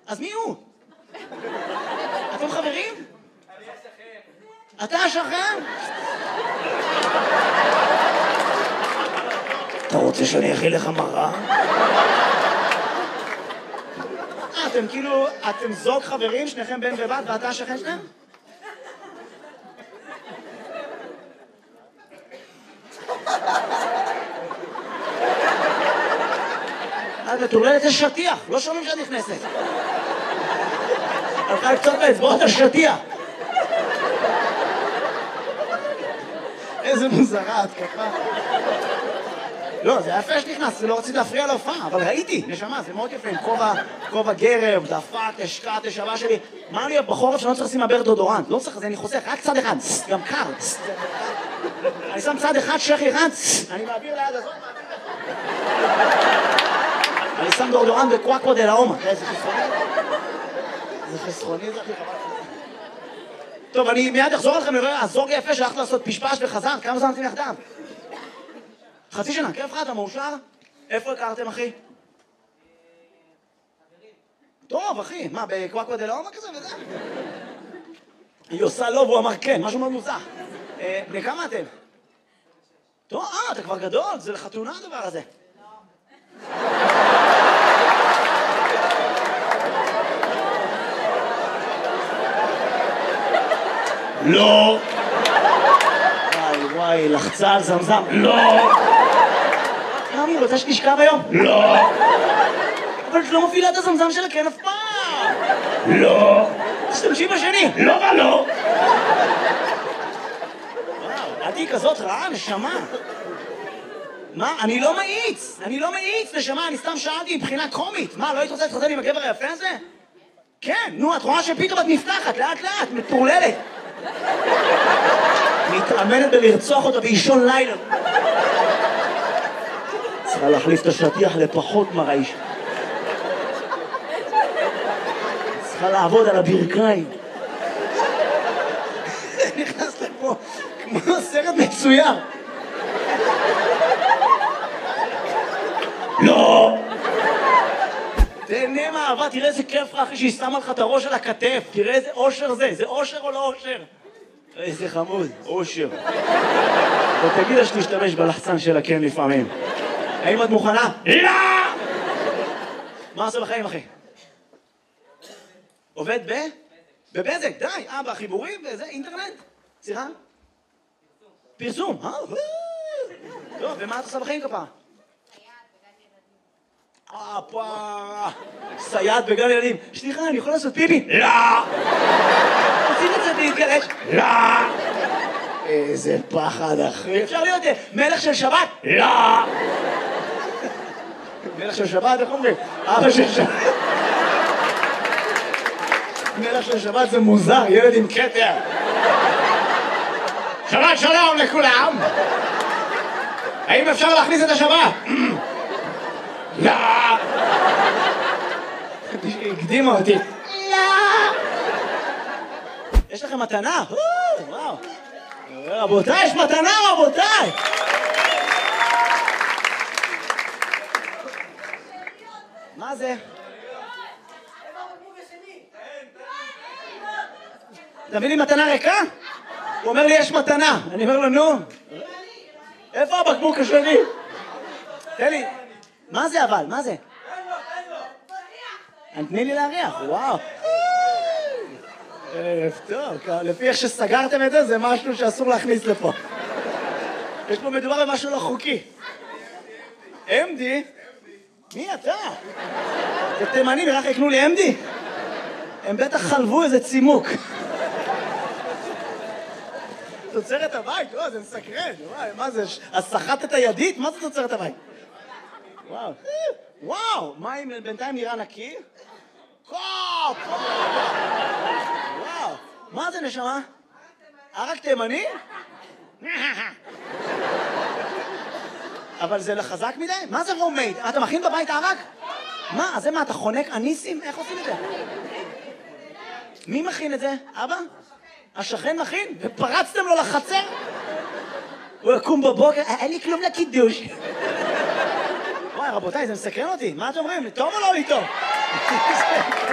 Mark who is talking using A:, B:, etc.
A: אז מי הוא? אתם חברים?
B: אני השכן.
A: אתה השכן? אתה רוצה שאני אכין לך מראה? אתם כאילו, אתם זוג חברים, שניכם בן ובת, ואתה השכן שלהם? מטורללת יש שטיח, לא שומעים שאת נכנסת. הלכה לקצות באצבעות השטיח. איזה מוזרה, התקפה. לא, זה יפה שנכנס, זה לא רציתי להפריע להופעה, אבל ראיתי, נשמה, זה מאוד יפה, עם כובע גרב, דפק, השקעת, השבה שלי. מה לי בחורף שאני לא צריך לשים מעבר דודורנט? לא צריך, אני חוסך, רק צד אחד, גם קר. אני שם צד אחד, שכי אחד, אני מעביר ליד הזאת, אני שם דודורנט בקוואקו דה לאומה. זה חסרוני? זה חסרוני, זה הכי חבל. טוב, אני מיד אחזור לכם, נראה, הזוג יפה שהלכת לעשות פשפש וחזר, כמה זמן אתם יחדיו? חצי שנה, כיף לך, אתה מאושר? איפה הכרתם, אחי? טוב, אחי, מה, בקוואקו דה לאומה כזה וזה? היא עושה לא והוא אמר כן, משהו מאוד מוזר. בני כמה אתם? טוב, אתה כבר גדול, זה לחתונה הדבר הזה. לא. וואי, לחצה על זמזם. לא. היא רוצה שתשכב היום? לא. אבל את לא מפעילה את הזמזם שלה כן אף פעם. לא. תשתמשי בשני. לא ולא. וואו, את היא כזאת רעה, נשמה. מה? אני לא מאיץ, נשמה, אני סתם שאלתי מבחינה קומית. מה, לא היית רוצה להתחתן עם הגבר היפה הזה? כן, נו, את רואה שפתאום את נפתחת, לאט לאט, מטורללת. מתאמנת בלרצוח אותה באישון לילה. צריכה להחליף את השטיח לפחות מרעיש. צריכה לעבוד על הברכיים. נכנס לפה כמו סרט מצויר. לא! תהנה מהאהבה, תראה איזה כיף לך אחי שהיא שמה לך את הראש על הכתף. תראה איזה אושר זה אושר או לא אושר? איזה חמוד, אושר. ותגיד לה שתשתמש בלחצן שלה כן לפעמים. האם את מוכנה? לא! מה עושה בחיים אחי? עובד בבזק, די. בחיבורים, וזה, אינטרנט? סליחה? פרסום. טוב, ומה את עושה בחיים כפה? סייעת בגן ילדים. סליחה, אני יכול לעשות פיפי? לא! עושים את זה להתגלש? לא! איזה פחד אחי. אפשר להיות מלך של שבת? לא! מלך של שבת, איך אומרים? אבא של שבת. מלך של שבת זה מוזר, ילד עם כתר. שבת שלום לכולם! האם אפשר להכניס את השבת? לא! הקדימה אותי. לא! יש לכם מתנה? וואו. רבותיי, יש מתנה רבותיי! מה זה? אתה מביא לי מתנה ריקה? הוא אומר לי יש מתנה. אני אומר לו נו. איפה הבקבוק השני? תן לי. מה זה אבל? מה זה? תני לי להריח, וואו. ערב טוב, לפי איך שסגרתם את זה, זה משהו שאסור להכניס לפה. יש פה מדובר במשהו לא חוקי. אמדי? מי אתה? זה תימנים, רק יקנו לי אמדי? הם בטח חלבו איזה צימוק. תוצרת הבית? וואו, זה מסקרן. מה זה? אז סחטת הידית? מה זה תוצרת הבית? וואו. וואו, מים בינתיים נראה נקי? קופ! וואו, מה זה נשמה? ערק תימני? אבל זה לחזק מדי? מה זה רומייד? אתה מכין בבית ערק? מה? אז זה מה, אתה חונק אניסים? איך עושים את זה? מי מכין את זה? אבא? השכן מכין? ופרצתם לו לחצר? הוא יקום בבוקר, אין לי כלום לקידוש. וואי, רבותיי, זה מסקרן אותי. מה אתם אומרים? טוב או לא לי טוב?